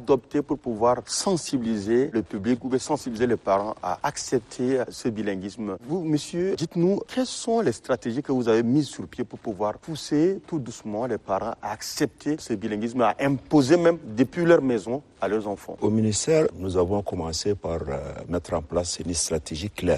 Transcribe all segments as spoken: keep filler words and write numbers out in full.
adopter pour pouvoir sensibiliser le public ou sensibiliser les parents à accepter ce bilinguisme? Vous, monsieur, dites-nous, quelles sont les stratégies que vous avez mises sur pied pour pouvoir pousser tout doucement les parents à accepter ce bilinguisme, à imposer même depuis leur maison à leurs enfants? Au ministère, nous avons commencé par euh, mettre en place une stratégie claire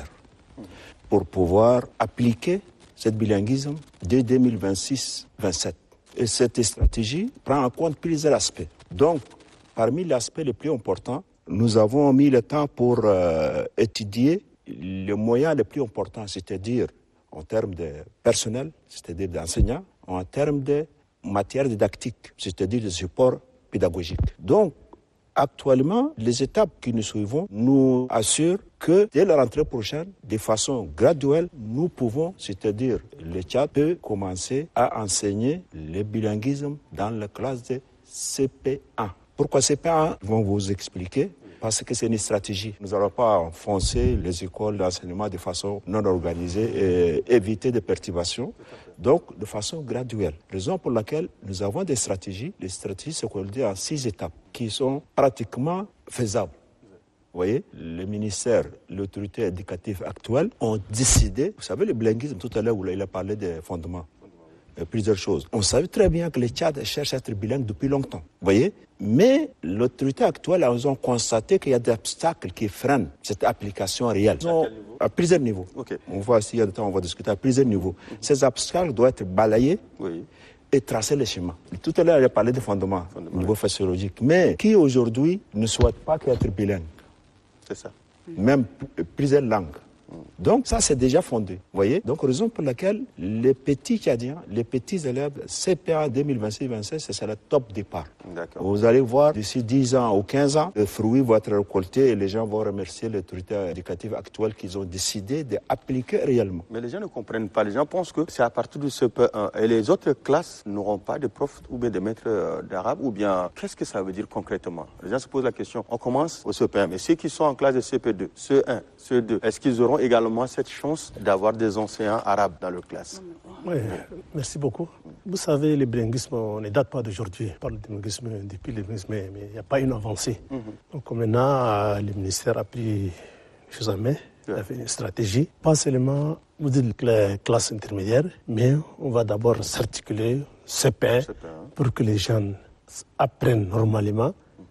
pour pouvoir appliquer ce bilinguisme dès deux mille vingt-six vingt-sept. Et cette stratégie prend en compte plusieurs aspects. Donc, parmi les aspects les plus importants, nous avons mis le temps pour euh, étudier les moyens les plus importants, c'est-à-dire en termes de personnel, c'est-à-dire d'enseignants, en termes de matière didactique, c'est-à-dire de support pédagogique. Donc, actuellement, les étapes que nous suivons nous assurent que dès la rentrée prochaine, de façon graduelle, nous pouvons, c'est-à-dire le Tchad peut commencer à enseigner le bilinguisme dans la classe de C P un. Pourquoi C P un? Ils vont vous expliquer. Parce que c'est une stratégie. Nous n'allons pas enfoncer les écoles d'enseignement de façon non organisée et éviter des perturbations. Donc, de façon graduelle. Raison pour laquelle nous avons des stratégies. Les stratégies, c'est qu'on le dit en six étapes qui sont pratiquement faisables. Vous voyez, le ministère, l'autorité éducative actuelle ont décidé, vous savez, le bilinguisme, tout à l'heure, où il a parlé des fondements. Plusieurs choses. On savait très bien que les Tchad cherchent à être bilingues depuis longtemps. Vous voyez? Mais l'autorité actuelle a constaté qu'il y a des obstacles qui freinent cette application réelle. À, à plusieurs niveaux. Okay. On voit s'il y a de temps, on va discuter à plusieurs niveaux. Mm-hmm. Ces obstacles doivent être balayés oui. et tracer le chemin. Tout à l'heure, il a parlé des fondements, fondements au niveau oui. physiologique. Mais qui aujourd'hui ne souhaite pas qu'être bilingue? C'est ça. Même p- plusieurs langues. Donc ça c'est déjà fondé, vous voyez. Donc raison pour laquelle les petits Tchadiens, les petits élèves C P un deux mille vingt-six vingt-sept, c'est le top départ. D'accord. Vous allez voir d'ici dix ans ou quinze ans, les fruits vont être récoltés et les gens vont remercier l'autorité éducative actuelle qu'ils ont décidé d'appliquer réellement. Mais les gens ne comprennent pas, les gens pensent que c'est à partir du C P un et les autres classes n'auront pas de profs ou bien de maîtres d'arabe ou bien qu'est-ce que ça veut dire concrètement? Les gens se posent la question, on commence au C P un, mais ceux qui sont en classe de C P deux, C un, C deux, est-ce qu'ils auront également cette chance d'avoir des enseignants arabes dans leur classe? Oui, merci beaucoup. Vous savez, le bilinguisme, on ne date pas d'aujourd'hui. On parle de bilinguisme depuis le bilinguisme, mais il n'y a pas une avancée. Mm-hmm. Donc maintenant, le ministère a pris les choses en main, il a fait une stratégie. Pas seulement, vous dites les classes intermédiaires, mais on va d'abord s'articuler C P un pour que les gens apprennent normalement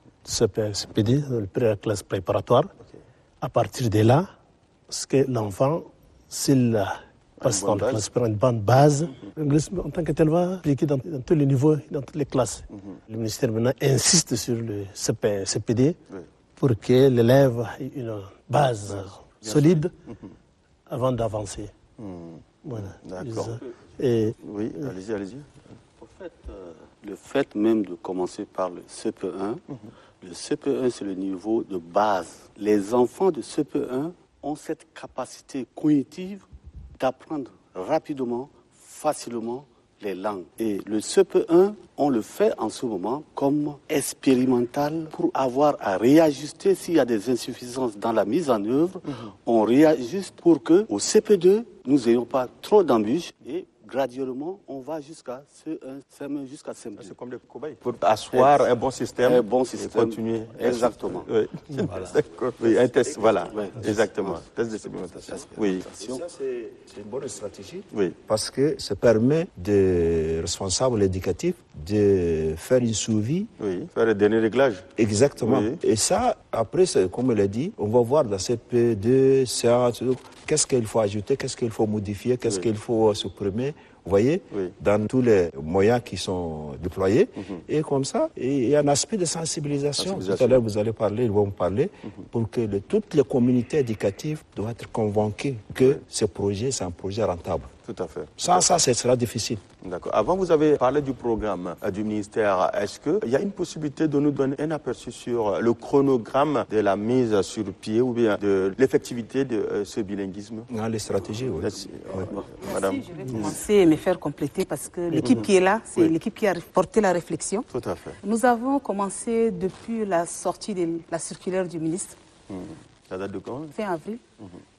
C P un, C P deux, la classe préparatoire. Okay. À partir de là, parce que l'enfant, s'il passe dans la classe, prend une bonne base, l'anglais, en tant que tel, va appliquer dans, dans tous les niveaux, dans toutes les classes. Mm-hmm. Le ministère maintenant insiste sur le C P un, C P D oui. pour que l'élève ait une base oui. solide mm-hmm. avant d'avancer. Mm. Voilà. D'accord. Et, oui, euh, allez-y, allez-y. En fait, euh, le fait même de commencer par le C P un, mm-hmm. le C P un, c'est le niveau de base. Les enfants de C P un ont cette capacité cognitive d'apprendre rapidement, facilement les langues. Et le C P un, on le fait en ce moment comme expérimental pour avoir à réajuster s'il y a des insuffisances dans la mise en œuvre. Mmh. On réajuste pour que au C P deux, nous n'ayons pas trop d'embûches et graduellement, on va jusqu'à C un, C M un, jusqu'à C M deux. C'est comme des cobayes. Pour asseoir et un bon système. Un bon système. Et continuer. Exactement. Oui. Voilà. Oui, un test, voilà. Oui. Exactement. Oui. Test d'expérimentation. Oui. Et ça, c'est, c'est une bonne stratégie. Oui. Parce que ça permet des responsables éducatifs de faire une suivi. Oui. Faire le dernier réglage. Exactement. Oui. Et ça, après, comme il a dit, on va voir dans C P deux, C un, qu'est-ce qu'il faut ajouter, qu'est-ce qu'il faut modifier, qu'est-ce oui. qu'il faut supprimer. Vous voyez, oui. dans tous les moyens qui sont déployés. Mm-hmm. Et comme ça, il y a un aspect de sensibilisation. sensibilisation. Tout à l'heure, vous allez parler, ils vont parler, mm-hmm. pour que le, toutes les communautés éducatives doivent être convaincues que oui. ce projet, c'est un projet rentable. Tout à fait. Sans ça, ce sera difficile. D'accord. Avant, vous avez parlé du programme euh, du ministère. Est-ce qu'il y a une possibilité de nous donner un aperçu sur le chronogramme de la mise sur pied ou bien de l'effectivité de euh, ce bilinguisme? Dans les stratégies, oui. Merci. Oui. Merci. Madame. Je vais commencer et me faire compléter parce que l'équipe mmh. qui est là, c'est oui. l'équipe qui a porté la réflexion. Tout à fait. Nous avons commencé depuis la sortie de la circulaire du ministre. Mmh. Ça date de quand? Fin avril. Mmh.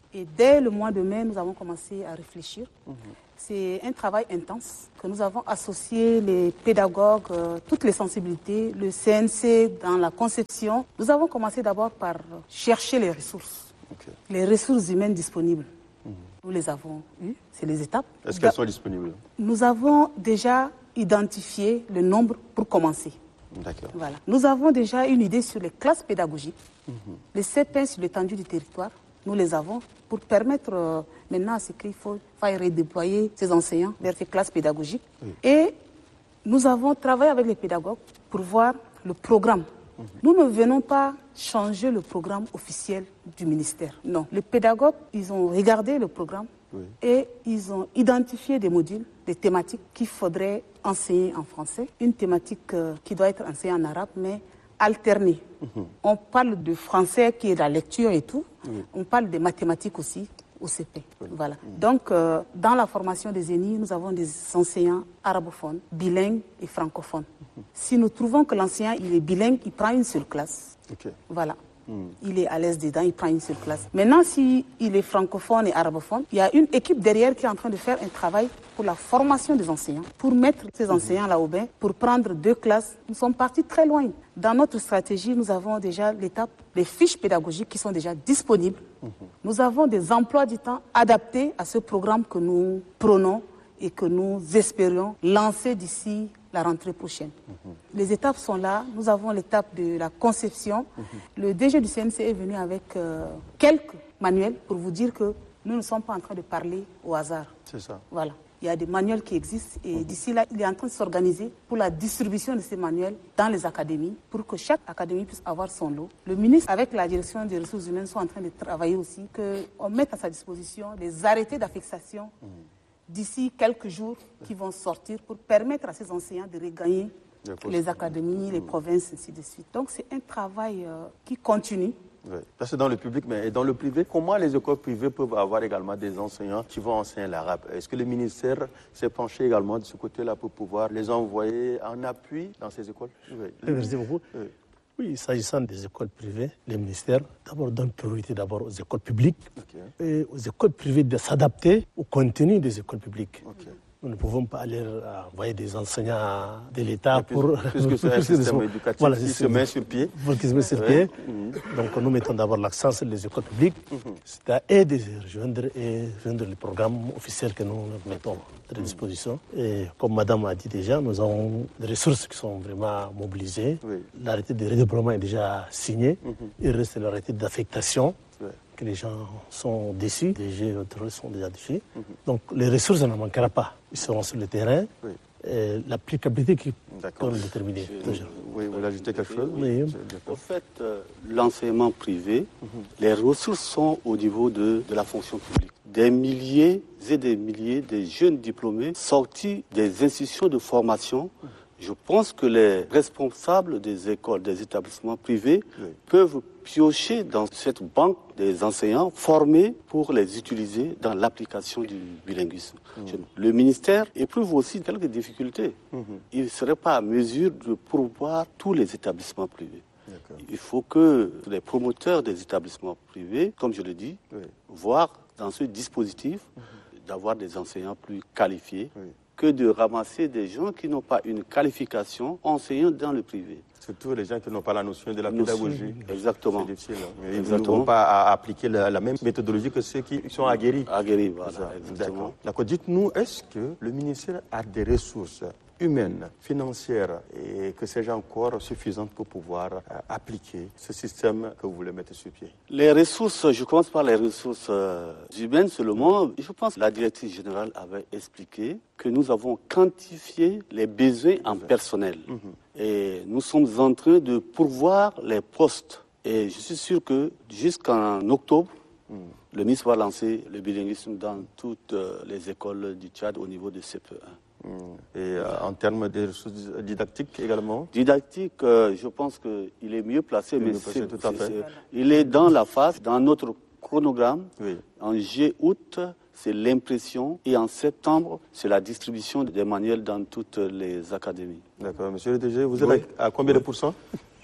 Et dès le mois de mai, nous avons commencé à réfléchir. Mmh. C'est un travail intense que nous avons associé les pédagogues, euh, toutes les sensibilités, le C N C dans la conception. Nous avons commencé d'abord par chercher les ressources, okay. les ressources humaines disponibles. Mmh. Nous les avons eues, c'est les étapes. Est-ce qu'elles sont disponibles? Nous avons déjà identifié le nombre pour commencer. D'accord. Voilà. Nous avons déjà une idée sur les classes pédagogiques, mmh. les C P sur l'étendue du territoire. Nous les avons pour permettre euh, maintenant à ce qu'il faut faire redéployer ces enseignants vers ces classes pédagogiques. Oui. Et nous avons travaillé avec les pédagogues pour voir le programme. Mmh. Nous ne venons pas changer le programme officiel du ministère. Non. Les pédagogues, ils ont regardé le programme oui. et ils ont identifié des modules, des thématiques qu'il faudrait enseigner en français. Une thématique euh, qui doit être enseignée en arabe, mais alternée. Mmh. On parle de français qui est la lecture et tout. Oui. On parle des mathématiques aussi au C P. Oui. Voilà. Mmh. Donc, euh, dans la formation des E N I, nous avons des enseignants arabophones, bilingues et francophones. Mmh. Si nous trouvons que l'enseignant il est bilingue, il prend une seule classe. Okay. Voilà. Mmh. Il est à l'aise dedans, il prend une seule classe. Maintenant, s'il est francophone et arabophone, il y a une équipe derrière qui est en train de faire un travail pour la formation des enseignants, pour mettre ces enseignants là au bain, pour prendre deux classes. Nous sommes partis très loin. Dans notre stratégie, nous avons déjà l'étape des fiches pédagogiques qui sont déjà disponibles. Mmh. Nous avons des emplois du temps adaptés à ce programme que nous prenons et que nous espérions lancer d'ici la rentrée prochaine. Mmh. Les étapes sont là. Nous avons l'étape de la conception. Mmh. Le D G du C N C est venu avec euh, quelques manuels pour vous dire que nous ne sommes pas en train de parler au hasard. C'est ça. Voilà. Il y a des manuels qui existent et mmh. d'ici là, il est en train de s'organiser pour la distribution de ces manuels dans les académies pour que chaque académie puisse avoir son lot. Le ministre, avec la direction des ressources humaines, sont en train de travailler aussi, qu'on mette à sa disposition des arrêtés d'affectation mmh. d'ici quelques jours qui vont sortir pour permettre à ces enseignants de regagner les académies, les provinces, ainsi de suite. Donc c'est un travail euh, qui continue. Oui. Ça c'est dans le public, mais dans le privé, comment les écoles privées peuvent avoir également des enseignants qui vont enseigner l'arabe? Est-ce que le ministère s'est penché également de ce côté-là pour pouvoir les envoyer en appui dans ces écoles? Oui. Merci beaucoup. Oui. Oui, s'agissant des écoles privées, le ministère d'abord donne priorité d'abord aux écoles publiques okay. et aux écoles privées de s'adapter au contenu des écoles publiques. Okay. Nous ne pouvons pas aller envoyer des enseignants de l'État pour... Puisque c'est un système éducatif voilà, qui se met sur pied. Pour qui se met sur pied. Mmh. Donc nous mettons d'abord l'accent sur les écoles publiques. Mmh. C'est à eux de rejoindre et rejoindre les programmes officiels que nous mettons à leur disposition. Et comme Madame a dit déjà, nous avons des ressources qui sont vraiment mobilisées. Oui. L'arrêté de redéploiement est déjà signé. Mmh. Il reste l'arrêté d'affectation. Oui. Que les gens sont déçus, les G E sont déjà déçus. Mm-hmm. Donc les ressources ne manqueront pas. Ils seront sur le terrain. Oui. Et l'applicabilité qui peut le déterminer. Je, oui, vous voulez ajouter quelque chose? Oui. En fait, euh, l'enseignement privé, mm-hmm. les ressources sont au niveau de, de la fonction publique. Des milliers et des milliers de jeunes diplômés sortis des institutions de formation. Mm-hmm. Je pense que les responsables des écoles, des établissements privés oui. peuvent piocher dans cette banque des enseignants formés pour les utiliser dans l'application du bilinguisme. Mmh. Le ministère éprouve aussi quelques difficultés. Mmh. Il ne serait pas à mesure de pourvoir tous les établissements privés. D'accord. Il faut que les promoteurs des établissements privés, comme je l'ai dit, oui. voient dans ce dispositif mmh. d'avoir des enseignants plus qualifiés. Oui. que de ramasser des gens qui n'ont pas une qualification enseignant dans le privé. Surtout les gens qui n'ont pas la notion de la pédagogie. Exactement. C'est difficile. Hein. Ils ne vont pas à appliquer la, la même méthodologie que ceux qui sont aguerris. Aguerris, voilà. D'accord. D'accord. Dites-nous, est-ce que le ministère a des ressources humaines, financières, et que c'est encore suffisante pour pouvoir euh, appliquer ce système que vous voulez mettre sur pied? Les ressources, je commence par les ressources euh, humaines seulement. Je pense que la directrice générale avait expliqué que nous avons quantifié les besoins en personnel. Mm-hmm. Et nous sommes en train de pourvoir les postes. Et je suis sûr que jusqu'en octobre, mm. le ministre va lancer le bilinguisme dans toutes euh, les écoles du Tchad au niveau de C P un. Et euh, en termes de ressources didactiques également? Didactique, euh, je pense qu'il est mieux placé, il mais mieux placé, c'est, tout à fait. c'est, il est dans la phase, dans notre chronogramme. Oui. En juillet-août, c'est l'impression, et en septembre, c'est la distribution des manuels dans toutes les académies. D'accord. Monsieur le D G, vous êtes oui. à, à combien oui. de pourcents?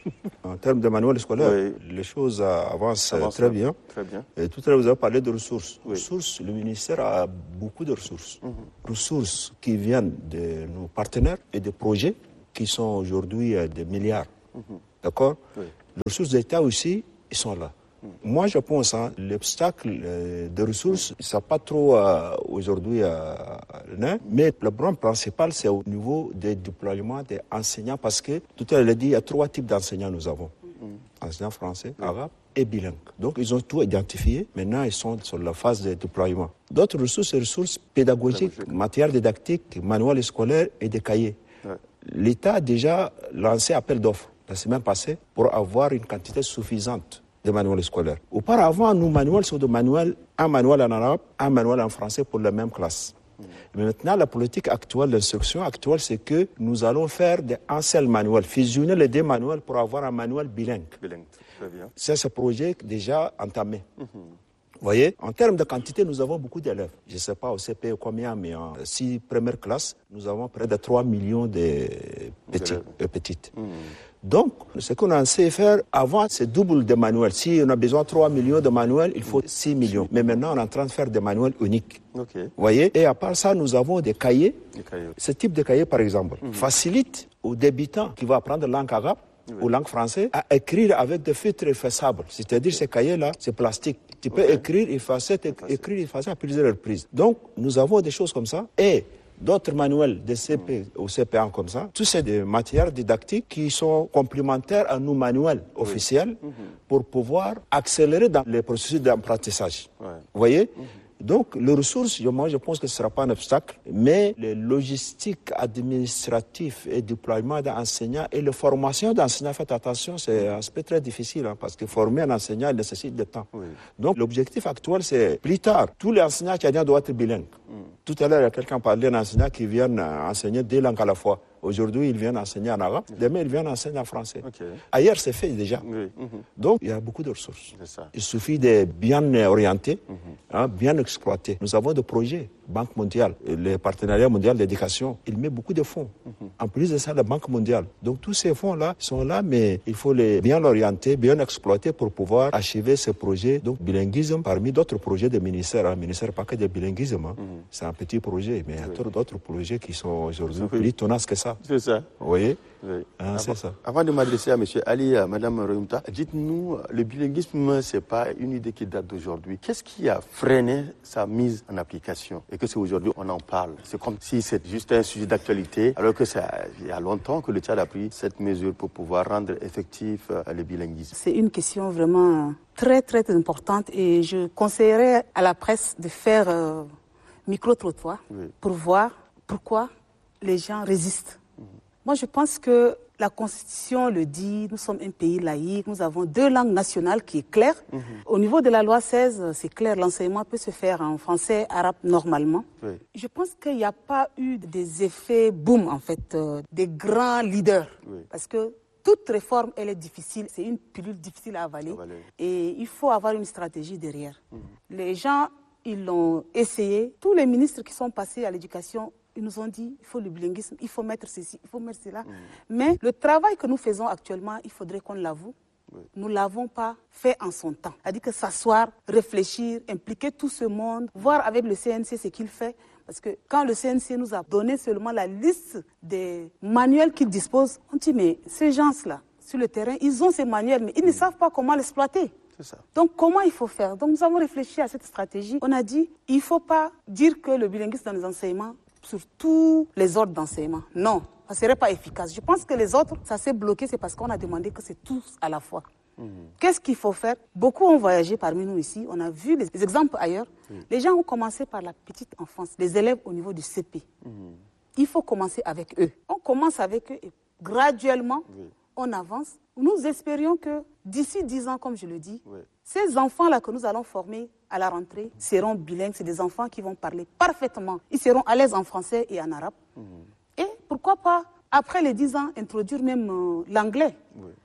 En termes de manuel scolaire, oui. les choses avancent Avance très bien. Très bien. Et tout à l'heure, vous avez parlé de ressources. Oui. Ressources, le ministère a beaucoup de ressources. Mm-hmm. Ressources qui viennent de nos partenaires et des projets qui sont aujourd'hui des milliards. Mm-hmm. D'accord? Oui. Les ressources d'État aussi, ils sont là. Moi, je pense hein, l'obstacle euh, de ressources, ça pas trop euh, aujourd'hui, euh, non, mais le problème principal, c'est au niveau des déploiements des enseignants, parce que tout à l'heure, il a dit, il y a trois types d'enseignants nous avons. Mm. Enseignants français, oui. Arabe et bilingues. Donc, ils ont tout identifié. Maintenant, ils sont sur la phase de déploiement. D'autres ressources, c'est ressources pédagogiques, Pédagogique. matières didactiques, manuels scolaires et des cahiers. Ouais. L'État a déjà lancé appel d'offres la semaine passée pour avoir une quantité suffisante de manuels scolaires. Auparavant, nos manuels sont des manuels, un manuel en arabe, un manuel en français pour la même classe. Mmh. Mais maintenant, la politique actuelle, l'instruction actuelle, c'est que nous allons faire des, un seul manuel, fusionner les deux manuels pour avoir un manuel bilingue. Bilingue, très bien. C'est ce projet déjà entamé. Mmh. Vous voyez, en termes de quantité, nous avons beaucoup d'élèves. Je ne sais pas au C P combien, mais en six premières classes, nous avons près de trois millions de petits et petites. Mmh. Donc, ce qu'on sait faire avant, c'est double de manuels. Si on a besoin de trois millions de manuels, il faut six millions. Mais maintenant, on est en train de faire des manuels uniques. Okay. Vous voyez? Et à part ça, nous avons des cahiers. Des cahiers. Ce type de cahier, par exemple, mm-hmm. facilite au débutant qui va apprendre la langue arabe oui. ou langue française à écrire avec des feutres effaçables. C'est-à-dire, ces cahiers-là, c'est plastique. Tu peux okay. écrire, effacer, écrire, effacer à plusieurs reprises. Donc, nous avons des choses comme ça. Et d'autres manuels de C P ou C P un comme ça, tous c'est des matières didactiques qui sont complémentaires à nos manuels oui. officiels mmh. pour pouvoir accélérer dans les processus d'apprentissage. Ouais. Vous voyez mmh. Donc, les ressources, moi, je pense que ce ne sera pas un obstacle, mais les logistiques administratives et déploiement d'enseignants et la formation d'enseignants, faites attention, c'est un aspect très difficile, hein, parce que former un enseignant, il nécessite du temps. Oui. Donc, l'objectif actuel, c'est plus tard, tous les enseignants tchadiens doivent être bilingues. Mm. Tout à l'heure, il y a quelqu'un parlait d'un enseignant qui vient enseigner deux langues à la fois. Aujourd'hui, il vient enseigner en arabe. Demain, il vient enseigner en français. Okay. Ailleurs, c'est fait déjà. Oui. Mm-hmm. Donc, il y a beaucoup de ressources. Ça. Il suffit de bien orienter, mm-hmm. hein, bien exploiter. Nous avons des projets. Banque mondiale, le partenariat mondial d'éducation, il met beaucoup de fonds. Mm-hmm. En plus de ça, la Banque mondiale. Donc, tous ces fonds-là sont là, mais il faut les bien l'orienter, bien exploiter pour pouvoir achever ces projets. Donc, bilinguisme, parmi d'autres projets des ministères. Un ministère pas que de bilinguisme. Hein. Mm-hmm. C'est un petit projet, mais il y a oui. d'autres projets qui sont aujourd'hui oui. plus tenaces que ça. C'est ça. Vous voyez oui. ah, c'est ça. Avant de m'adresser à M. Ali, à Mme Reumta, dites-nous, le bilinguisme, ce n'est pas une idée qui date d'aujourd'hui. Qu'est-ce qui a freiné sa mise en application et que c'est aujourd'hui on en parle? C'est comme si c'est juste un sujet d'actualité, alors que ça, il y a longtemps que le Tchad a pris cette mesure pour pouvoir rendre effectif le bilinguisme. C'est une question vraiment très, très importante et je conseillerais à la presse de faire euh, micro-trottoir oui. pour voir pourquoi les gens résistent. Mmh. Moi, je pense que la Constitution le dit, nous sommes un pays laïque, nous avons deux langues nationales qui est claire. Mmh. Au niveau de la loi seize, c'est clair, l'enseignement peut se faire en français, arabe normalement. Oui. Je pense qu'il n'y a pas eu des effets boum, en fait, euh, des grands leaders. Oui. Parce que toute réforme, elle est difficile, c'est une pilule difficile à avaler. avaler. Et il faut avoir une stratégie derrière. Mmh. Les gens, ils l'ont essayé. Tous les ministres qui sont passés à l'éducation, ils nous ont dit, il faut le bilinguisme, il faut mettre ceci, il faut mettre cela. Mmh. Mais le travail que nous faisons actuellement, il faudrait qu'on l'avoue, oui. nous ne l'avons pas fait en son temps. C'est-à-dire que s'asseoir, réfléchir, impliquer tout ce monde, voir avec le C N C ce qu'il fait. Parce que quand le C N C nous a donné seulement la liste des manuels qu'il dispose, on dit, mais ces gens-là, sur le terrain, ils ont ces manuels, mais ils mmh. ne savent pas comment l'exploiter. C'est ça. Donc, comment il faut faire? Donc, nous avons réfléchi à cette stratégie. On a dit, il ne faut pas dire que le bilinguisme dans les enseignements, sur tous les ordres d'enseignement. Non, ça ne serait pas efficace. Je pense que les autres, ça s'est bloqué, c'est parce qu'on a demandé que c'est tous à la fois. Mmh. Qu'est-ce qu'il faut faire? Beaucoup ont voyagé parmi nous ici, on a vu les, les exemples ailleurs. Mmh. Les gens ont commencé par la petite enfance, les élèves au niveau du C P. Mmh. Il faut commencer avec eux. On commence avec eux et graduellement, oui. on avance. Nous espérions que d'ici dix ans, comme je le dis, oui. ces enfants-là que nous allons former à la rentrée seront bilingues. C'est des enfants qui vont parler parfaitement. Ils seront à l'aise en français et en arabe. Mmh. Et pourquoi pas, après les dix ans, introduire même euh, l'anglais. Oui.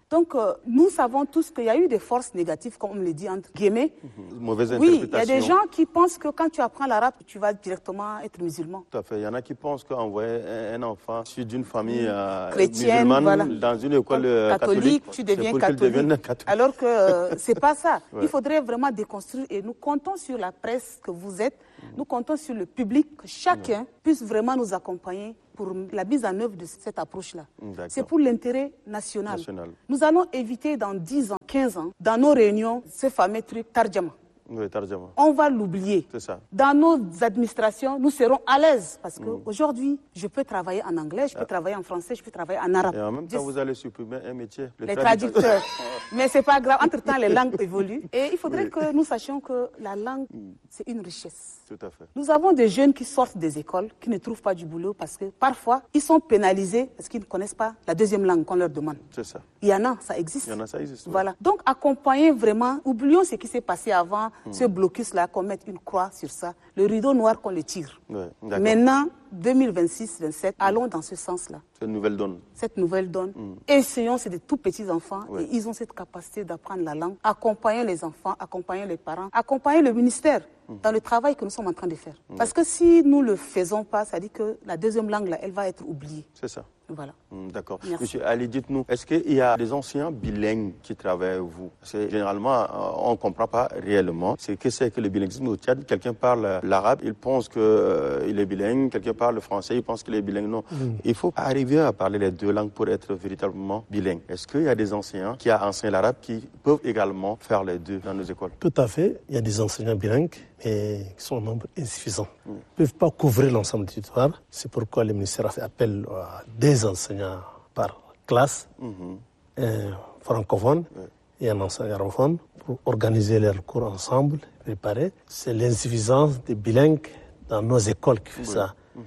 Donc, euh, nous savons tous qu'il y a eu des forces négatives, comme on le dit entre guillemets. Mmh. Mauvaise oui, interprétation. il y a des gens qui pensent que quand tu apprends l'arabe, tu vas directement être musulman. Tout à fait. Il y en a qui pensent qu'envoyer un enfant issu d'une famille euh, chrétienne, musulmane voilà, dans une école euh, catholique, catholique, tu deviens pour catholique. catholique. Alors que euh, c'est pas ça. Ouais. Il faudrait vraiment déconstruire et nous comptons sur la presse que vous êtes, mmh. nous comptons sur le public, que chacun mmh. puisse vraiment nous accompagner pour la mise en œuvre de cette approche-là. C'est pour l'intérêt national. national. Nous allons éviter dans dix ans, quinze ans, dans nos réunions, ce fameux truc Tarjama. Oui, Tarjama. On va l'oublier. C'est ça. Dans nos administrations, nous serons à l'aise parce qu'aujourd'hui, mmh. je peux travailler en anglais, je peux ah. travailler en français, je peux travailler en arabe. Et en même temps, vous allez supprimer un métier. Les traducteurs. Mais ce n'est pas grave. Entre-temps, les langues évoluent. Et il faudrait oui. que nous sachions que la langue, c'est une richesse. Tout à fait. Nous avons des jeunes qui sortent des écoles, qui ne trouvent pas du boulot parce que parfois, ils sont pénalisés parce qu'ils ne connaissent pas la deuxième langue qu'on leur demande. C'est ça. Il y en a, ça existe. Il y en a, ça existe. Voilà. Oui. Donc, accompagner vraiment, oublions ce qui s'est passé avant, mmh. ce blocus-là, qu'on mette une croix sur ça, le rideau noir qu'on le tire. Oui, maintenant, deux mille vingt-six vingt-sept, allons dans ce sens-là. Cette nouvelle donne. Cette nouvelle donne. Mmh. Essayons, c'est des tout petits enfants oui. et ils ont cette capacité d'apprendre la langue. Accompagner les enfants, accompagner les parents, accompagner le ministère mmh. dans le travail que nous sommes en train de faire. Mmh. Parce que si nous ne le faisons pas, ça dit que la deuxième langue, là, elle va être oubliée. C'est ça. Voilà. Mmh, d'accord. Monsieur Ali, dites-nous, est-ce qu'il y a des enseignants bilingues qui travaillent avec vous? Parce que généralement, on ne comprend pas réellement ce que c'est que le bilinguisme au Tchad. Quelqu'un parle l'arabe, il pense qu'il euh, est bilingue. Quelqu'un parle le français, il pense qu'il est bilingue. Non. Mmh. Il faut arriver à parler les deux langues pour être véritablement bilingue. Est-ce qu'il y a des enseignants qui enseignent l'arabe qui peuvent également faire les deux dans nos écoles? Tout à fait. Il y a des enseignants bilingues, mais qui sont en nombre insuffisant. Mmh. Ils ne peuvent pas couvrir l'ensemble du territoire. C'est pourquoi le ministère a fait appel à des enseignants par classe, mmh. un francophone ouais. et un enseignant arabophone, pour organiser leurs cours ensemble, préparer. C'est l'insuffisance des bilingues dans nos écoles qui fait ouais. ça. Mmh.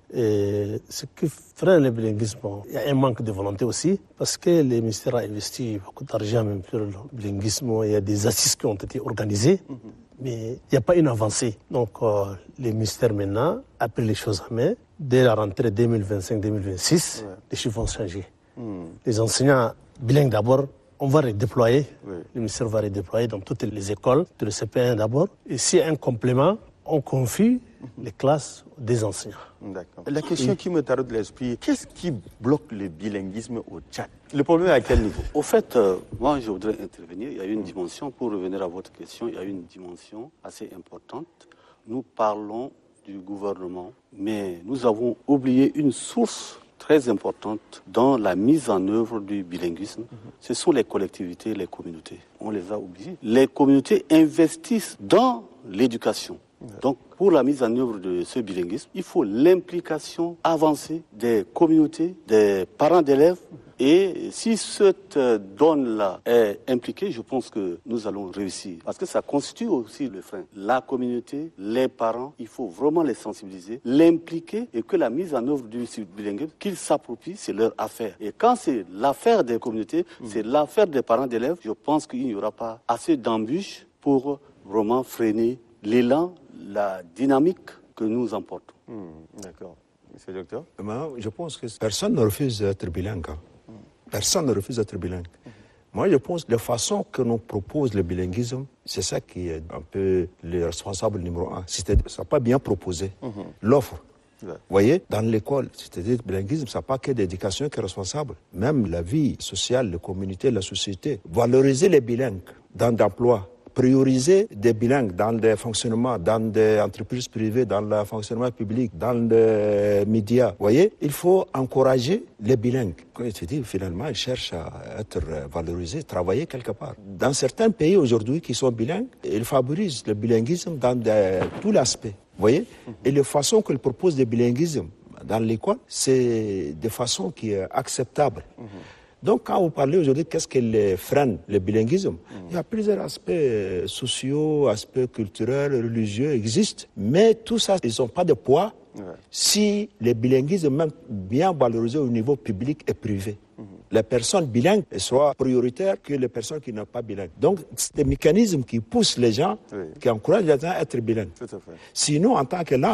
Et ce qui freine le bilinguisme, il y a un manque de volonté aussi, parce que le ministère a investi beaucoup d'argent même sur le bilinguisme. Il y a des assises qui ont été organisées, mmh. mais il n'y a pas une avancée. Donc, euh, le ministère maintenant a pris les choses en main. Dès la rentrée deux mille vingt-cinq deux mille vingt-six, ouais. les chiffres vont changer. Mmh. Les enseignants bilingues d'abord, on va les déployer. Oui. Le ministère va les déployer dans toutes les écoles, de le C P un d'abord. Et s'il y a un complément, on confie mmh. les classes des enseignants. D'accord. La question oui. qui me taraude l'esprit, qu'est-ce qui bloque le bilinguisme au Tchad? Le problème est à quel niveau? Au fait, euh, moi je voudrais intervenir. Il y a une dimension, pour revenir à votre question, il y a une dimension assez importante. Nous parlons du gouvernement, mais nous avons oublié une source très importante dans la mise en œuvre du bilinguisme. Mm-hmm. Ce sont les collectivités, les communautés. On les a oubliées. Les communautés investissent dans l'éducation. Mm-hmm. Donc, pour la mise en œuvre de ce bilinguisme, il faut l'implication avancée des communautés, des parents d'élèves. Mm-hmm. Et si cette donne-là est impliquée, je pense que nous allons réussir. Parce que ça constitue aussi le frein. La communauté, les parents, il faut vraiment les sensibiliser, l'impliquer et que la mise en œuvre du bilinguisme, qu'ils s'approprient, c'est leur affaire. Et quand c'est l'affaire des communautés, mmh. c'est l'affaire des parents d'élèves, je pense qu'il n'y aura pas assez d'embûches pour vraiment freiner l'élan, la dynamique que nous emportons. Mmh, d'accord. Monsieur le docteur? Moi, je pense que personne ne refuse d'être bilingue. Personne ne refuse d'être bilingue. Mmh. Moi, je pense que la façon que nous propose le bilinguisme, c'est ça qui est un peu le responsable numéro un. C'est-à-dire que ça n'a pas bien proposé mmh. l'offre. Vous ouais. voyez, dans l'école, c'est-à-dire le bilinguisme, ça n'a pas que l'éducation qui est responsable. Même la vie sociale, la communauté, la société. Valoriser les bilingues dans l'emploi. Prioriser des bilingues dans le fonctionnement, dans des entreprises privées, dans le fonctionnement public, dans les médias. Vous voyez, il faut encourager les bilingues. Comme je dis, finalement, ils cherchent à être valorisés, travailler quelque part. Dans certains pays aujourd'hui qui sont bilingues, ils favorisent le bilinguisme dans de, tous les aspects. Vous voyez, et la façon qu'ils proposent le bilinguisme dans l'école, c'est de façon qui est acceptable. Mm-hmm. Donc, quand vous parlez aujourd'hui, qu'est-ce qui freine le bilinguisme? Mmh. Il y a plusieurs aspects sociaux, aspects culturels, religieux existent, mais tout ça, ils n'ont pas de poids ouais. si le bilinguisme est même bien valorisé au niveau public et privé. Mmh. Les personnes bilingues soient prioritaires que les personnes qui n'ont pas bilingues. Donc, c'est des mécanismes qui poussent les gens, oui. qui encouragent les gens à être bilingues. Tout à fait. Sinon, en tant que langue,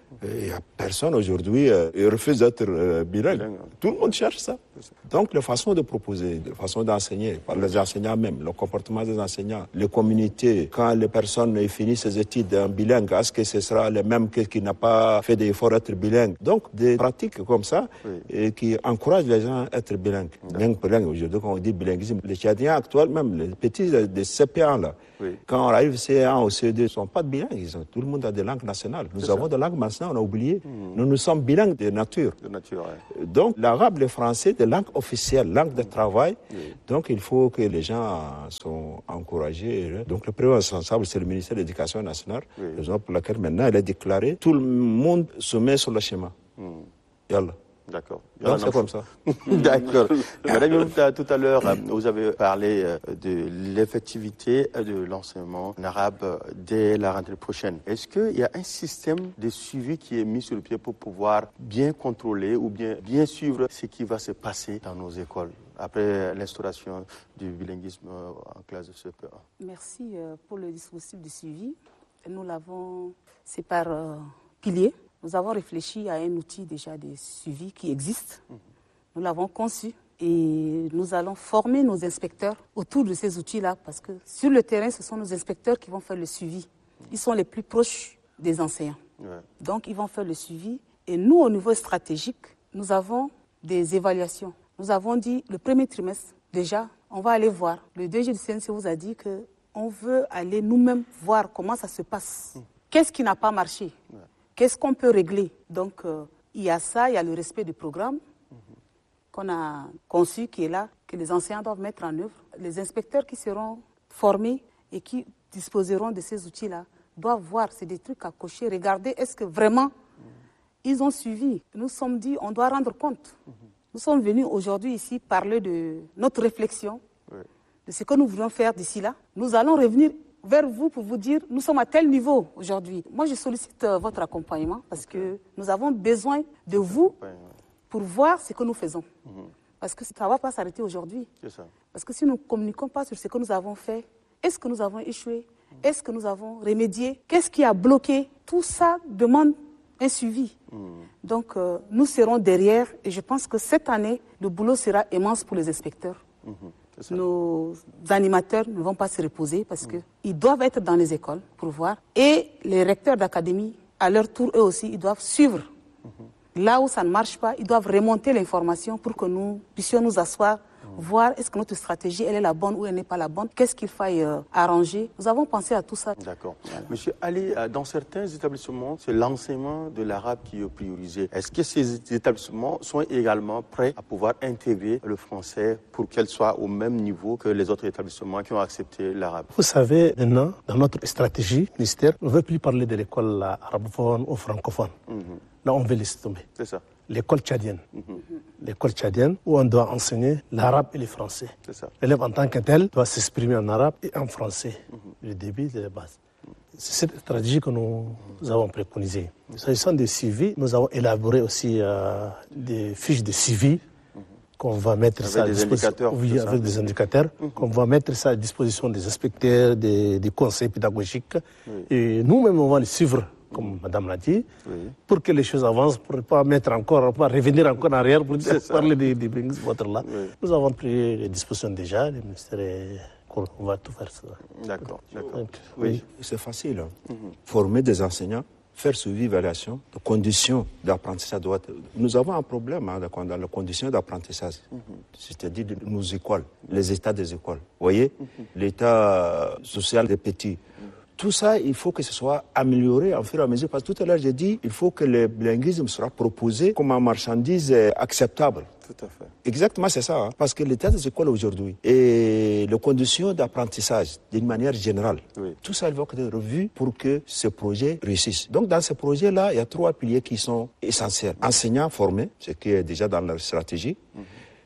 Il n'y a personne aujourd'hui euh, qui refuse d'être euh, bilingue. bilingue. Tout le monde cherche ça. Donc, la façon de proposer, la façon d'enseigner, par les enseignants même, le comportement des enseignants, les communautés, quand les personnes finissent ces études en bilingue, est-ce que ce sera le même que qui n'a pas fait d'effort d'être bilingue? Donc, des pratiques comme ça oui. et qui encouragent les gens à être bilingues. Bilingue, bilingue. Aujourd'hui, quand on dit bilinguisme, les Tchadiens actuels, même les petits des C P un, là, oui. quand on arrive C un ou C deux, ils ne sont pas bilingues. Ils ont, tout le monde a des langues nationales. Nous C'est avons ça. des langues nationales, on a oublié. Mmh. Nous, nous sommes bilingues de nature. De nature ouais. Donc, l'arabe, le français, des langues officielles, langue de travail. Oui. Donc, il faut que les gens soient encouragés. Donc, le premier responsable, c'est le ministère de l'Éducation nationale, oui. raison pour laquelle maintenant, il a déclaré tout le monde se met sur le schéma. Mmh. Yallah. D'accord. Donc, c'est comme ça. D'accord. Madame, tout à l'heure, vous avez parlé de l'effectivité de l'enseignement en arabe dès la rentrée prochaine. Est-ce qu'il y a un système de suivi qui est mis sur le pied pour pouvoir bien contrôler ou bien, bien suivre ce qui va se passer dans nos écoles après l'instauration du bilinguisme en classe de C P un? Merci pour le dispositif de suivi. Nous l'avons, c'est par euh, pilier. Nous avons réfléchi à un outil déjà de suivi qui existe. Mmh. Nous l'avons conçu et nous allons former nos inspecteurs autour de ces outils-là parce que sur le terrain, ce sont nos inspecteurs qui vont faire le suivi. Ils sont les plus proches des enseignants. Ouais. Donc, ils vont faire le suivi. Et nous, au niveau stratégique, nous avons des évaluations. Nous avons dit, le premier trimestre, déjà, on va aller voir. Le D G du C N C vous a dit qu'on veut aller nous-mêmes voir comment ça se passe. Mmh. Qu'est-ce qui n'a pas marché? Ouais. Qu'est-ce qu'on peut régler? Donc, euh, il y a ça, il y a le respect du programme mm-hmm. qu'on a conçu, qui est là, que les enseignants doivent mettre en œuvre. Les inspecteurs qui seront formés et qui disposeront de ces outils-là doivent voir, c'est des trucs à cocher, regarder, est-ce que vraiment mm-hmm. ils ont suivi? Nous sommes dit, on doit rendre compte. Mm-hmm. Nous sommes venus aujourd'hui ici parler de notre réflexion, oui. de ce que nous voulons faire d'ici là. Nous allons revenir vers vous pour vous dire, nous sommes à tel niveau aujourd'hui. Moi, je sollicite euh, votre accompagnement parce que nous avons besoin de vous pour voir ce que nous faisons. Mm-hmm. Parce que ça ne va pas s'arrêter aujourd'hui. C'est ça. Parce que si nous ne communiquons pas sur ce que nous avons fait, est-ce que nous avons échoué? Mm-hmm. Est-ce que nous avons remédié? Qu'est-ce qui a bloqué? Tout ça demande un suivi. Mm-hmm. Donc, euh, nous serons derrière et je pense que cette année, le boulot sera immense pour les inspecteurs. Mm-hmm. Nos animateurs ne vont pas se reposer parce mmh. qu'ils doivent être dans les écoles pour voir. Et les recteurs d'académie, à leur tour, eux aussi, ils doivent suivre. Mmh. Là où ça ne marche pas, ils doivent remonter l'information pour que nous puissions nous asseoir, mmh. voir est-ce que notre stratégie, elle est la bonne ou elle n'est pas la bonne. Qu'est-ce qu'il faille euh, arranger? Nous avons pensé à tout ça. D'accord. Voilà. Monsieur Ali, dans certains établissements, c'est l'enseignement de l'arabe qui est priorisé. Est-ce que ces établissements sont également prêts à pouvoir intégrer le français pour qu'elle soit au même niveau que les autres établissements qui ont accepté l'arabe? Vous savez, maintenant, dans notre stratégie ministère, on ne veut plus parler de l'école arabophone ou francophone. Mm-hmm. Là, on veut laisser tomber. C'est ça. L'école tchadienne. Mm-hmm. L'école tchadienne où on doit enseigner l'arabe et le français. C'est ça. L'élève en tant que tel doit s'exprimer en arabe et en français. Mm-hmm. Le début de la base. C'est cette stratégie que nous, nous avons préconisée. S'agissant des suivis, nous avons élaboré aussi euh, des fiches de suivi mm-hmm. qu'on va mettre avec ça à des disposition. Indicateurs, oui, avec des indicateurs mm-hmm. qu'on va mettre ça à disposition des inspecteurs, des, des conseils pédagogiques. Oui. Et nous-mêmes, on va les suivre, comme mmh. Madame l'a dit, oui. pour que les choses avancent, pour ne pas mettre encore, pas revenir encore en arrière pour parler des de, de, de là. Oui. Nous avons pris les dispositions déjà, le ministère est... On va tout faire ça. D'accord, d'accord. Oui, oui. C'est facile. Hein. Mm-hmm. Former des enseignants, faire suivi, évaluation, les conditions d'apprentissage. Doit... Nous avons un problème hein, dans les conditions d'apprentissage. Mm-hmm. C'est-à-dire nos écoles, les états des écoles. Vous voyez, mm-hmm. l'état social des petits. Mm-hmm. Tout ça, il faut que ce soit amélioré en fur et à mesure. Parce que tout à l'heure, j'ai dit, il faut que le bilinguisme sera proposé comme une marchandise acceptable. Tout à fait. Exactement, c'est ça. Hein? Parce que l'état des écoles aujourd'hui et les conditions d'apprentissage, d'une manière générale, oui. tout ça, il va être revu pour que ce projet réussisse. Donc, dans ce projet-là, il y a trois piliers qui sont essentiels. Enseignants formés, ce qui est déjà dans leur stratégie. Mm-hmm.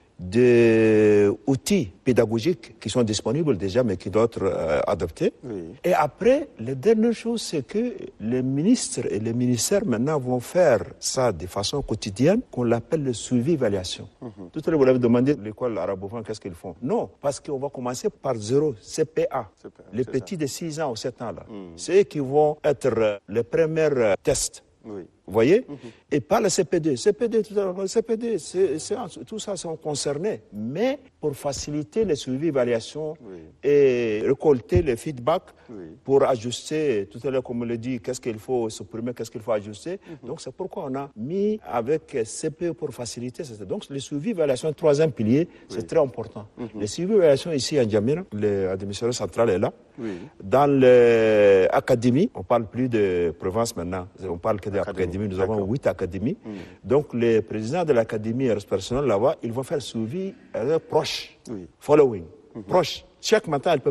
Des outils pédagogiques qui sont disponibles déjà, mais qui doivent être euh, adoptés. Oui. Et après, la dernière chose, c'est que les ministres et les ministères maintenant vont faire ça de façon quotidienne, qu'on l'appelle le suivi-évaluation. Mm-hmm. Tout à l'heure, vous l'avez demandé, l'école arabophone, qu'est-ce qu'ils font? Non, parce qu'on va commencer par zéro, C P A. C P A les petits ça. de six ans ou sept ans, là. Mm. C'est eux qui vont être euh, les premiers euh, tests. Oui. vous voyez, mm-hmm. et pas le C P D. C P D, tout, le C P D, c'est, c'est, tout ça sont concernés. Mais pour faciliter les suivis, évaluations oui. et récolter les feedbacks oui. pour ajuster, tout à l'heure, comme on le dit, qu'est-ce qu'il faut supprimer, qu'est-ce qu'il faut ajuster. Mm-hmm. Donc, c'est pourquoi on a mis avec C P E pour faciliter. Donc, les suivis, évaluations, troisième pilier, oui. c'est très important. Mm-hmm. Les suivis, évaluations ici à N'Djamena, l'administration centrale est là. Oui. Dans l'académie, on ne parle plus de province maintenant, on parle que d'académie. Nous avons huit académies. Mmh. Donc, les présidents de l'académie et le personnel là-bas, ils vont faire suivi euh, proche, oui. following, mmh. proche. Chaque matin, ils peuvent